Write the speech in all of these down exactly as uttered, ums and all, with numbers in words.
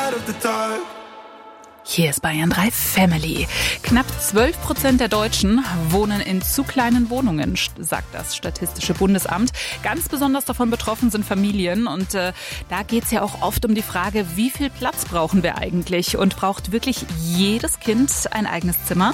Hier ist Bayern drei Family. Knapp zwölf Prozent der Deutschen wohnen in zu kleinen Wohnungen, sagt das Statistische Bundesamt. Ganz besonders davon betroffen sind Familien. Und äh, da geht es ja auch oft um die Frage, wie viel Platz brauchen wir eigentlich? Und braucht wirklich jedes Kind ein eigenes Zimmer?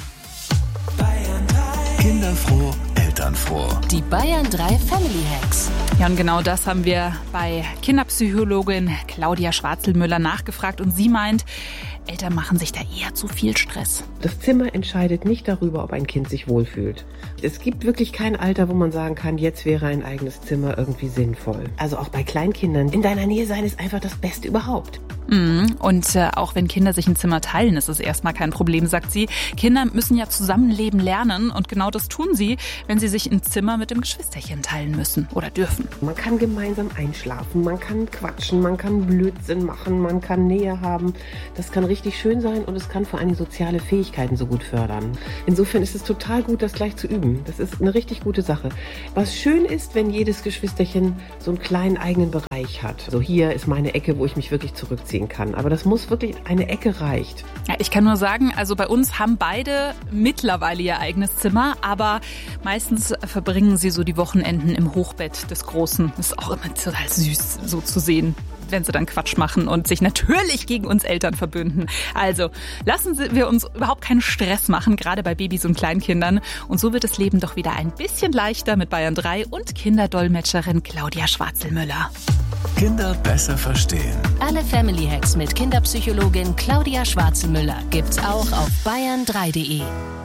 Kinderfroh, elternfroh. Die Bayern drei Family Hacks. Ja, und genau das haben wir bei Kinderpsychologin Claudia Schwarzelmüller nachgefragt. Und sie meint, Eltern machen sich da eher zu viel Stress. Das Zimmer entscheidet nicht darüber, ob ein Kind sich wohlfühlt. Es gibt wirklich kein Alter, wo man sagen kann, jetzt wäre ein eigenes Zimmer irgendwie sinnvoll. Also auch bei Kleinkindern. In deiner Nähe sein ist einfach das Beste überhaupt. Mhm. Und äh, auch wenn Kinder sich ein Zimmer teilen, ist es erstmal kein Problem, sagt sie. Kinder müssen ja zusammenleben lernen und genau das tun sie, wenn sie sich ein Zimmer mit dem Geschwisterchen teilen müssen oder dürfen. Man kann gemeinsam einschlafen, man kann quatschen, man kann Blödsinn machen, man kann Nähe haben. Das kann richtig schön sein und es kann vor allem soziale Fähigkeiten so gut fördern. Insofern ist es total gut, das gleich zu üben. Das ist eine richtig gute Sache. Was schön ist, wenn jedes Geschwisterchen so einen kleinen eigenen Bereich hat. So, hier ist meine Ecke, wo ich mich wirklich zurückziehen kann. Aber das muss wirklich, eine Ecke reicht. Ja, ich kann nur sagen, also bei uns haben beide mittlerweile ihr eigenes Zimmer, aber meistens verbringen sie so die Wochenenden im Hochbett des Großen. Das ist auch immer total süß, so zu sehen, wenn sie dann Quatsch machen und sich natürlich gegen uns Eltern verbünden. Also lassen wir uns überhaupt keinen Stress machen, gerade bei Babys und Kleinkindern. Und so wird das Leben doch wieder ein bisschen leichter mit Bayern drei und Kinderdolmetscherin Claudia Schwarzelmüller. Kinder besser verstehen. Alle Family Hacks mit Kinderpsychologin Claudia Schwarzelmüller gibt's auch auf bayern drei punkt de.